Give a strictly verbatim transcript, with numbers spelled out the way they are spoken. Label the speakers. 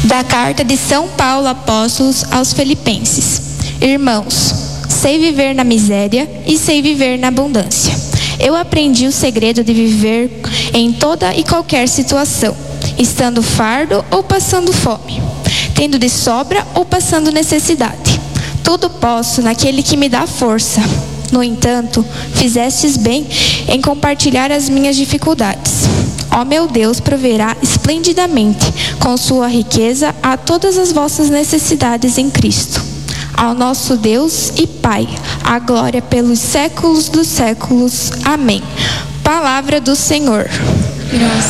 Speaker 1: Da carta de São Paulo apóstolo aos Filipenses. Irmãos, sei viver na miséria e sei viver na abundância. Eu aprendi o segredo de viver em toda e qualquer situação, estando fardo ou passando fome, tendo de sobra ou passando necessidade. Tudo posso naquele que me dá força. No entanto, fizestes bem em compartilhar as minhas dificuldades. Ó meu Deus, proverá esplendidamente com sua riqueza a todas as vossas necessidades em Cristo. Ao nosso Deus e Pai, a glória pelos séculos dos séculos. Amém. Palavra do Senhor. Graças